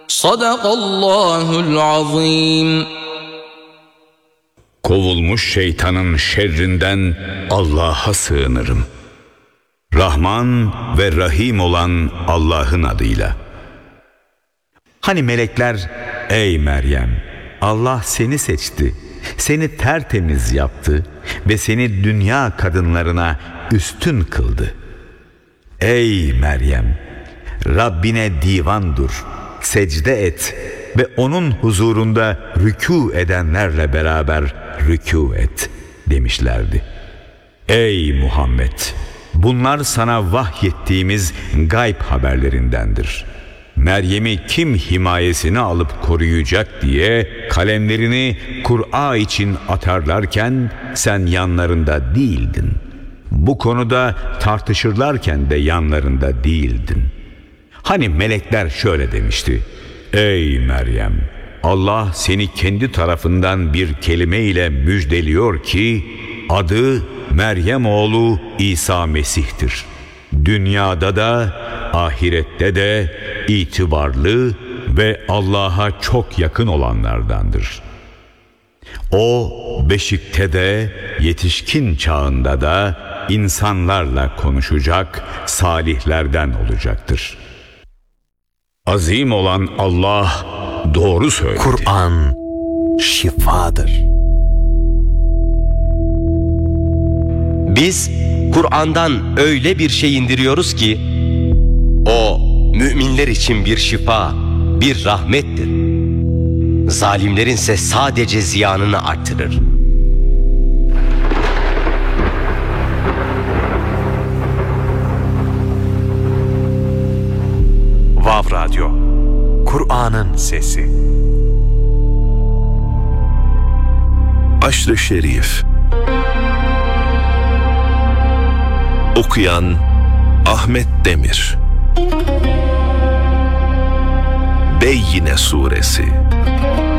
Sadakallahul azim. Kovulmuş şeytanın şerrinden Allah'a sığınırım. Rahman ve Rahim olan Allah'ın adıyla. Hani melekler, ey Meryem, Allah seni seçti, seni tertemiz yaptı ve seni dünya kadınlarına üstün kıldı. Ey Meryem, Rabbine divan dur, secde et ve onun huzurunda rükû edenlerle beraber rükû et demişlerdi. Ey Muhammed! Bunlar sana vahyettiğimiz gayb haberlerindendir. Meryem'i kim himayesine alıp koruyacak diye kalemlerini Kur'a için atarlarken sen yanlarında değildin. Bu konuda tartışırlarken de yanlarında değildin. Hani melekler şöyle demişti: Ey Meryem! Allah seni kendi tarafından bir kelime ile müjdeliyor ki adı Meryem oğlu İsa Mesih'tir. Dünyada da ahirette de itibarlı ve Allah'a çok yakın olanlardandır. O beşikte de yetişkin çağında da insanlarla konuşacak, salihlerden olacaktır. Azim olan Allah doğru söyledi. Kur'an şifadır. Biz Kur'an'dan öyle bir şey indiriyoruz ki o müminler için bir şifa, bir rahmettir. Zalimlerin ise sadece ziyanını artırır. Vav Radyo, Kur'an'ın sesi. Aşr-ı Şerif. Okuyan Ahmet Demir. Beyyine Suresi.